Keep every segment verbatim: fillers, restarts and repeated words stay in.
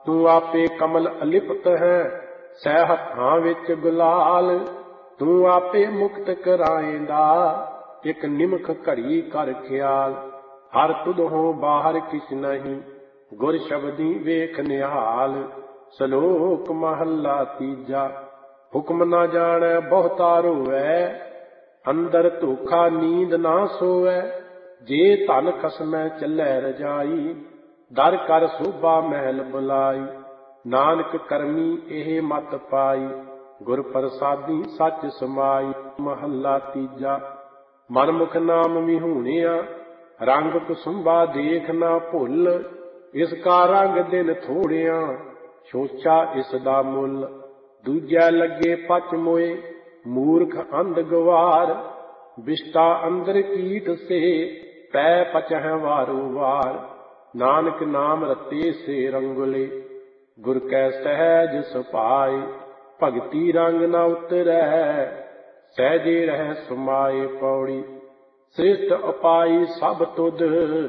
ਤੂੰ ਆਪੇ ਕਮਲ ਅਲਿਪਤ ਹੈ, ਸਹਿ ਹੱਥਾਂ ਵਿੱਚ ਗੁਲਾਲ। ਤੂੰ ਆਪੇ ਮੁਕਤ ਕਰਾਏਂਦਾ, ਇੱਕ ਨਿਮਖ ਘੜੀ ਕਰ ਖਿਆਲ। ਹਰ ਤੁਧੋਂ ਬਾਹਰ ਕਿਛ ਨਹੀਂ, ਗੁਰ ਸ਼ਬਦੀ ਵੇਖ ਨਿਹਾਲ। ਸ਼ਲੋਕ ਮਹੱਲਾ ਤੀਜਾ। ਹੁਕਮ ਨਾ ਜਾਣੈ ਬਹੁਤਾ ਰੋਵੈ, ਅੰਦਰ ਧੋਖਾ ਨੀਂਦ ਨਾ ਸੋਵੈ। ਜੇ ਧਨ ਖਸਮੈ ਚੱਲੈ ਰਜਾਈ, ਦਰ ਕਰ ਸੋਭਾ ਮਹਿਲ ਬੁਲਾਈ। ਨਾਨਕ ਕਰਮੀ ਇਹ ਮਤ ਪਾਈ, ਗੁਰ ਪ੍ਰਸਾਦੀ ਸੱਚ ਸਮਾਈ। ਮਹੱਲਾ ਤੀਜਾ। ਮਨਮੁਖ ਨਾਮ ਵਿਹੂਣਿਆ, ਰੰਗ ਕੁਸੁੰਬਾ ਦੇਖ ਨਾ ਭੁੱਲ। ਇਸ ਕਾ ਰੰਗ ਦਿਨ ਥੋੜਿਆ, ਸੋਚਾ ਇਸ ਦਾ ਮੁੱਲ। ਦੂਜੈ ਲੱਗੇ ਪਚ ਮੋਏ, ਮੂਰਖ ਅੰਧ ਗਵਾਰ। ਬਿਸ਼ਟਾ ਅੰਦਰ ਕੀਟ ਸੇ, ਪੈ ਪਚਹਿ ਵਾਰੋ ਵਾਰ। ਨਾਨਕ ਨਾਮ ਰਤੇ ਸੇ ਰੰਗੁਲੇ, ਗੁਰ ਕੈ ਸਹਿਜ ਸੁਭਾਏ। ਭਗਤੀ ਰੰਗ ਨਾ ਉਤਰੈ, ਸਹਿਜੇ ਰਹਿ ਸਮਾਏ। ਪੌੜੀ। ਸ੍ਰਿਸ਼ਟ ਉਪਾਈ ਸਭ ਤੁਧ,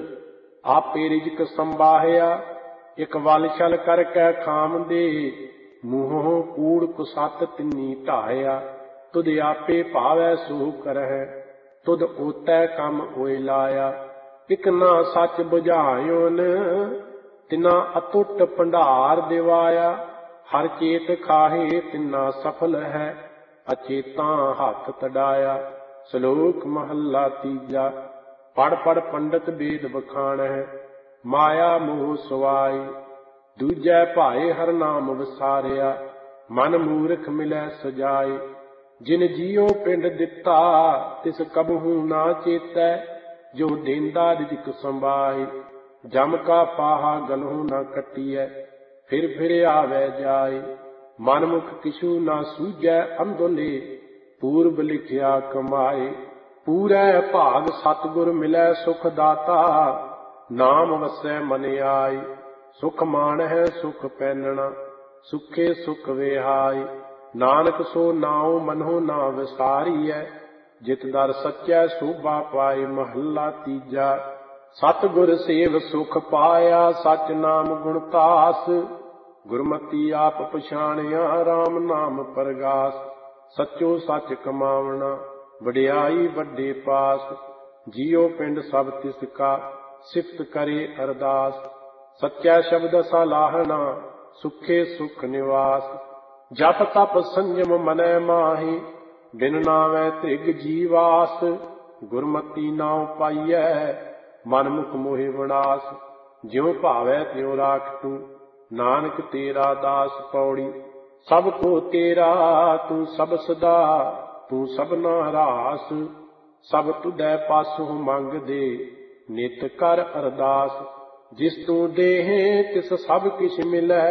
ਆਪੇ ਰਿਜਕ ਸੰਬਾਹਿਆ। ਇੱਕ ਵਲ ਛਲ ਕਰਕੇ ਖਾਮ ਦੇ, ਮੂੰਹੋਂ ਕੂੜ ਕੁਸੱਤ ਤਿੰਨੀ ਢਾਹਿਆ। ਤੁਧ ਆਪੇ ਭਾਵੈ ਸੋ ਕਰਹਿ, ਤੁਧ ਓਤੈ ਕੰਮ ਓਇ ਲਾਇਆ। ਇਕ ਨਾ ਸੱਚ ਬੁਝਾਇਓਨ, ਤਿਨਾ ਅਤੁੱਟ ਭੰਡਾਰ ਦਿਵਾਇਆ। ਹਰ ਚੇਤ ਖਾਹੇ ਤਿਨਾ ਸਫਲ ਹੈ, ਅਚੇਤਾਂ ਹੱਥ ਤਡਾਇਆ। ਸ਼ਲੋਕ ਮਹੱਲਾ ਤੀਜਾ। ਪੜ ਪੜ ਪੰਡਤ ਵੇਦ ਬਖਾਣਹਿ, ਮਾਇਆ ਮੋਹ ਸੁਆਈ। ਦੂਜੈ ਭਾਏ ਹਰ ਨਾਮ ਵਿਸਾਰਿਆ, ਮਨ ਮੂਰਖ ਮਿਲੈ ਸਜਾਏ। ਜਿਨ ਜੀਉ ਪਿੰਡ ਦਿੱਤਾ, ਤਿਸ ਕਬਹੂ ਨਾ ਚੇਤੈ। ਜੋ ਦੇਂਦਾ ਰਿਜਕ ਸੰਭਾਏ, ਜਮ ਕਾ ਪਾਹਾ ਗਲਹੁ ਨਾ ਕੱਟੀਐ। ਫਿਰ ਫਿਰ ਆਵੈ ਜਾਏ, ਮਨਮੁਖ ਕਿਛੂ ਨਾ ਸੂਝੈ ਅੰਧੋਲੇ। ਪੂਰਬ ਲਿਖਿਆ ਕਮਾਏ, ਪੂਰੈ ਭਾਗ ਸਤਿਗੁਰ ਮਿਲੈ ਸੁਖ ਦਾਤਾ। ਨਾਮ ਵਸੈ ਮਨ ਆਈ, ਸੁਖ ਮਾਣਹਿ ਸੁਖ ਪੈਨਣਾ। ਸੁਖੇ ਸੁਖ ਵਿਹਾਈ, ਨਾਨਕ ਸੋ ਨਾਉ ਮਨਹੁ ਨਾ ਵਿਸਾਰੀਐ। ਜਿਤ ਦਰ ਸੱਚੈ ਸੋਭਾ ਪਾਈ। ਮਹੱਲਾ ਤੀਜਾ। ਸਤਿਗੁਰ ਸੇਵ ਸੁਖ ਪਾਇਆ, ਸਚ ਨਾਮ ਗੁਣ ਤਾਸ। ਗੁਰਮਤੀ ਆਪ ਪਛਾਣਿਆ, ਰਾਮ ਨਾਮ ਪਰਗਾਸ। ਸੱਚੋ ਸੱਚ ਕਮਾਵਣਾ, ਵਡਿਆਈ ਵੱਡੇ ਪਾਸ। ਜੀਉ ਪਿੰਡ ਸਭ ਤਿਸ ਕਾ, ਸਿਫਤ ਕਰੇ ਅਰਦਾਸ। ਸੱਚੈ ਸ਼ਬਦ ਸਲਾਹਣਾ, ਸੁਖੇ ਸੁਖ ਨਿਵਾਸ। ਜਪ ਤਪ ਸੰਜਮ ਮਨੈ ਮਾਹੀ, ਬਿਨ ਨਾਵੈ ਤ੍ਰਿਗ ਜੀਵਾਸ। ਗੁਰਮਤੀ ਨਾਉ ਪਾਈਐ, ਮਨਮੁਖ ਮੋਹਿ ਵਿਨਾਸ਼। ਜਿਉ ਭਾਵੈ ਤਿਉ ਰਾਖ ਤੂੰ, ਨਾਨਕ ਤੇਰਾ ਦਾਸ। ਪੌੜੀ। ਸਭ ਕੋ ਤੇਰਾ ਤੂੰ ਸਭ ਸਦਾ, ਤੂੰ ਸਭਨਾ ਰਾਸ। ਸਭ ਤੁਧੈ ਪਾਸੋਂ ਮੰਗਦੇ, ਨਿਤ ਕਰ ਅਰਦਾਸ। ਜਿਸ ਤੂੰ ਦੇਹੇ ਤਿਸ ਸਭ ਕਿਛ ਮਿਲੈ,